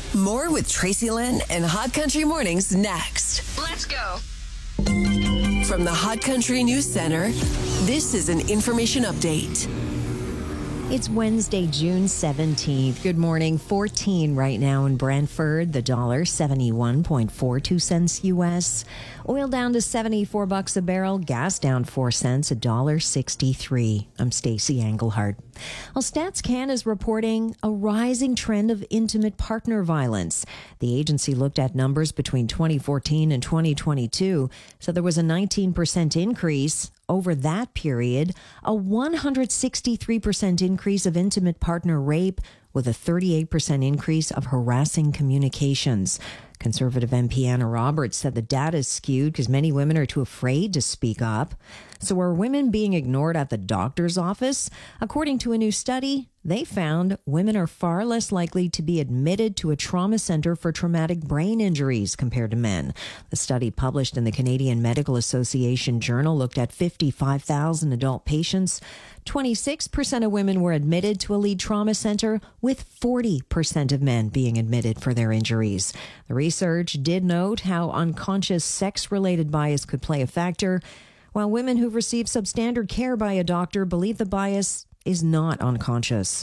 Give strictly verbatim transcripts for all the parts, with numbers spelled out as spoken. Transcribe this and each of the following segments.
More with Tracy Lynn and Hot Country Mornings next. Let's go. From the Hot Country News Center, this is an information update. It's Wednesday, June seventeenth. Good morning. fourteen right now in Brantford. The dollar seventy-one point four two cents U S. Oil down to seventy-four bucks a barrel. Gas down four cents, a dollar sixty-three. I'm Stacey Englehart. Well, StatsCan is reporting a rising trend of intimate partner violence. The agency looked at numbers between twenty fourteen and twenty twenty-two, so there was a nineteen percent increase. Over that period, a one hundred sixty-three percent increase of intimate partner rape with a thirty-eight percent increase of harassing communications. Conservative M P Anna Roberts said the data is skewed because many women are too afraid to speak up. So are women being ignored at the doctor's office? According to a new study, they found women are far less likely to be admitted to a trauma center for traumatic brain injuries compared to men. The study published in the Canadian Medical Association Journal looked at fifty-five thousand adult patients. twenty-six percent of women were admitted to a lead trauma center, with forty percent of men being admitted for their injuries. The research did note how unconscious sex-related bias could play a factor, while women who've received substandard care by a doctor believe the bias is not unconscious.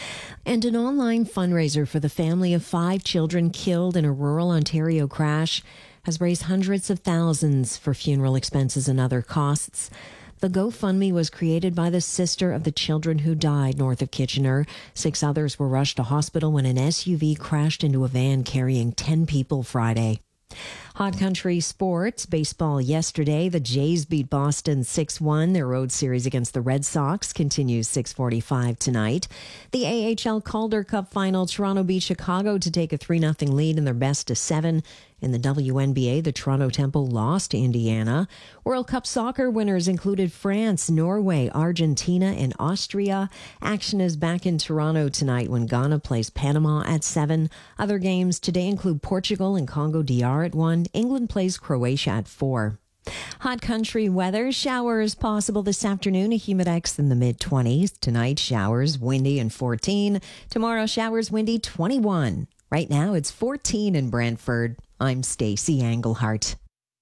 And an online fundraiser for the family of five children killed in a rural Ontario crash has raised hundreds of thousands for funeral expenses and other costs. The GoFundMe was created by the sister of the children who died north of Kitchener. Six others were rushed to hospital when an S U V crashed into a van carrying ten people Friday. Hot Country sports. Baseball yesterday. The Jays beat Boston six one. Their road series against the Red Sox continues six forty-five tonight. The A H L Calder Cup final. Toronto beat Chicago to take a three nothing lead in their best of seven. In the W N B A, the Toronto Temple lost to Indiana. World Cup soccer winners included France, Norway, Argentina, and Austria. Action is back in Toronto tonight when Ghana plays Panama at seven. Other games today include Portugal and Congo D R at one. England plays Croatia at four. Hot country weather. Showers possible this afternoon. A humidex in the mid-twenties. Tonight, showers, windy and fourteen. Tomorrow, showers, windy, twenty-one. Right now, it's fourteen in Brantford. I'm Stacey Englehart.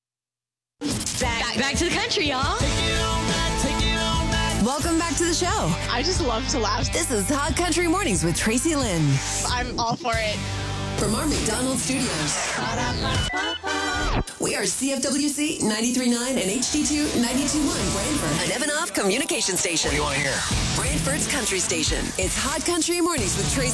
Back, back to the country, y'all. Welcome back to the show. I just love to laugh. This is Hot Country Mornings with Tracy Lynn. I'm all for it. From our McDonald's studios. We are C F W C ninety-three point nine and H D two ninety-two point one Brantford. An Evanoff communication station. What do you want to hear? Brantford's country station. It's Hot Country Mornings with Tracy